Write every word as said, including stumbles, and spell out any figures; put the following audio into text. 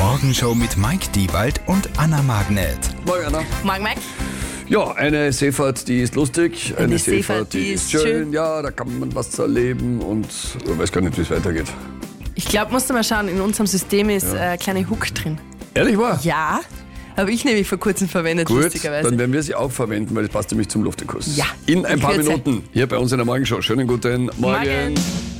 Morgenshow mit Mike Diewald und Anna Magnet. Morgen, Anna. Morgen, Mike. Ja, eine Seefahrt, die ist lustig, eine, Eine Seefahrt, Seefahrt, die, die ist ist schön. schön. Ja, da kann man was erleben und ich weiß gar nicht, wie es weitergeht. Ich glaube, musst du mal schauen, in unserem System ist ja. äh, kleine Hook drin. Ehrlich wahr? Ja, habe ich nämlich vor kurzem verwendet, Gut, lustigerweise. dann werden wir sie auch verwenden, weil es passt nämlich zum Luftikus. Ja, In ein in paar Kürze. Minuten hier bei uns in der Morgenshow. Schönen guten Morgen. Morgen.